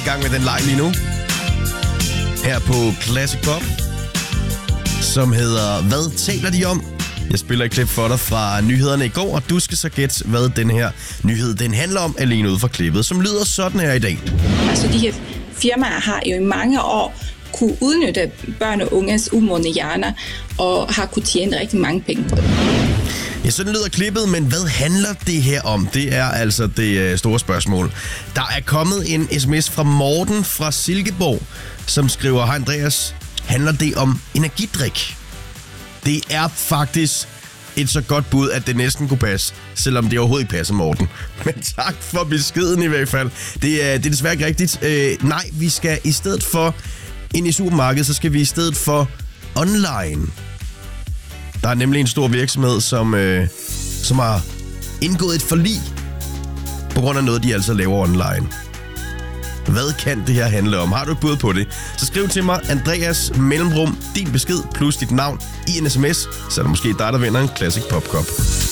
gang med den leg lige nu. Her på Classic Pop, som hedder Hvad taler de om? Jeg spiller et klip for dig fra nyhederne i går, og du skal så gætte, hvad den her nyhed den handler om, alene ud fra klippet, som lyder sådan her i dag. Altså de her firmaer har jo i mange år kunne udnytte børn og unges umodne hjerner, og har kunne tjene rigtig mange penge på det. Ja, sådan lyder klippet, men hvad handler det her om? Det er altså det store spørgsmål. Der er kommet en sms fra Morten fra Silkeborg, som skriver: Hej Andreas, handler det om energidrik? Det er faktisk et så godt bud, at det næsten kunne passe, selvom det overhovedet ikke passer, Morten. Men tak for beskeden i hvert fald. Det er desværre ikke rigtigt. Nej, vi skal i stedet for ind i supermarkedet, så skal vi i stedet for online. Der er nemlig en stor virksomhed, som har indgået et forlig på grund af noget, de altså laver online. Hvad kan det her handle om? Har du et bud på det? Så skriv til mig, Andreas mellemrum, din besked plus dit navn i en sms, så er det måske dig, der vinder en Classic Pop Cup.